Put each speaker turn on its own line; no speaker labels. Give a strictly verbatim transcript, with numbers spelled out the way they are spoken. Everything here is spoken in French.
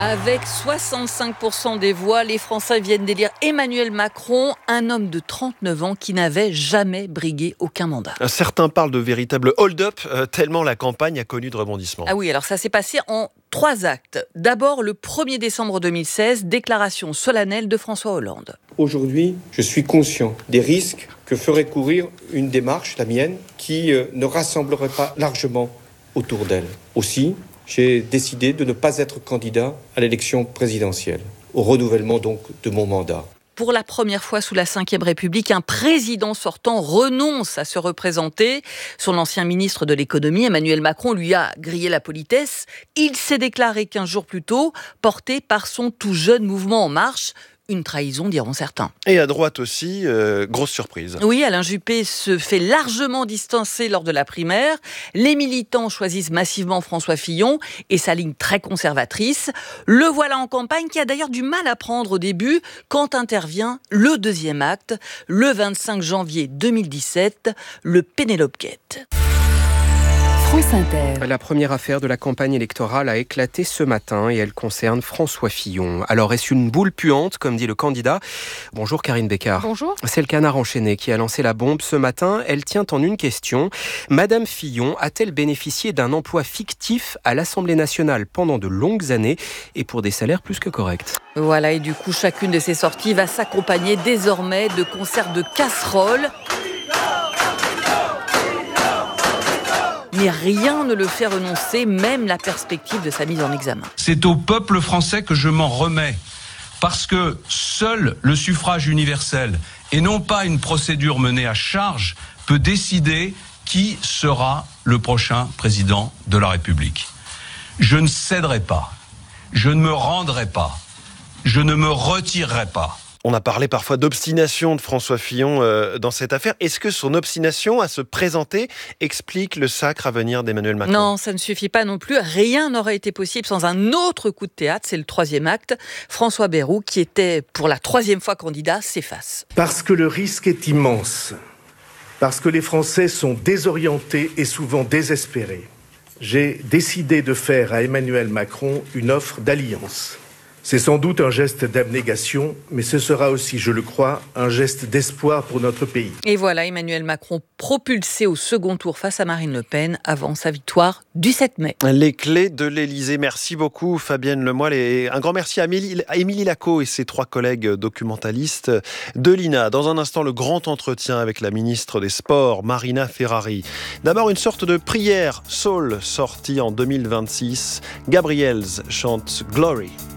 Avec soixante-cinq pour cent des voix, les Français viennent d'élire Emmanuel Macron, un homme de trente-neuf ans qui n'avait jamais brigué aucun mandat.
Certains parlent de véritable hold-up, euh, tellement la campagne a connu de rebondissements.
Ah oui, alors ça s'est passé en trois actes. D'abord, le premier décembre deux mille seize, déclaration solennelle de François Hollande.
Aujourd'hui, je suis conscient des risques que ferait courir une démarche, la mienne, qui euh, ne rassemblerait pas largement autour d'elle. Aussi, j'ai décidé de ne pas être candidat à l'élection présidentielle, au renouvellement donc de mon mandat.
Pour la première fois sous la cinquième République, un président sortant renonce à se représenter. Son ancien ministre de l'économie, Emmanuel Macron, lui a grillé la politesse. Il s'est déclaré quinze jours plus tôt, porté par son tout jeune mouvement En Marche. Une trahison, diront certains.
Et à droite aussi, euh, grosse surprise.
Oui, Alain Juppé se fait largement distancer lors de la primaire. Les militants choisissent massivement François Fillon et sa ligne très conservatrice. Le voilà en campagne, qui a d'ailleurs du mal à prendre au début quand intervient le deuxième acte, le vingt-cinq janvier deux mille dix-sept, le Pénélope Gate.
France Inter.
La première affaire de la campagne électorale a éclaté ce matin et elle concerne François Fillon. Alors, est-ce une boule puante, comme dit le candidat ? Bonjour Karine Bécard.
Bonjour.
C'est le Canard enchaîné qui a lancé la bombe ce matin. Elle tient en une question. Madame Fillon a-t-elle bénéficié d'un emploi fictif à l'Assemblée nationale pendant de longues années et pour des salaires plus que corrects ?
Voilà, et du coup, chacune de ces sorties va s'accompagner désormais de concerts de casseroles. Mais rien ne le fait renoncer, même la perspective de sa mise en examen.
C'est au peuple français que je m'en remets, parce que seul le suffrage universel, et non pas une procédure menée à charge, peut décider qui sera le prochain président de la République. Je ne céderai pas, je ne me rendrai pas, je ne me retirerai pas.
On a parlé parfois d'obstination de François Fillon euh, dans cette affaire. Est-ce que son obstination à se présenter explique le sacre à venir d'Emmanuel Macron ?
Non, ça ne suffit pas non plus. Rien n'aurait été possible sans un autre coup de théâtre. C'est le troisième acte. François Bayrou, qui était pour la troisième fois candidat, s'efface.
Parce que le risque est immense. Parce que les Français sont désorientés et souvent désespérés. J'ai décidé de faire à Emmanuel Macron une offre d'alliance. C'est sans doute un geste d'abnégation, mais ce sera aussi, je le crois, un geste d'espoir pour notre pays.
Et voilà, Emmanuel Macron propulsé au second tour face à Marine Le Pen avant sa victoire du sept mai.
Les clés de l'Élysée. Merci beaucoup Fabienne Lemoyle et un grand merci à Émilie Lacot et ses trois collègues documentalistes de l'I N A. Dans un instant, le grand entretien avec la ministre des Sports, Marina Ferrari. D'abord, une sorte de prière soul sortie en deux mille vingt-six. Gabriels chante Glory.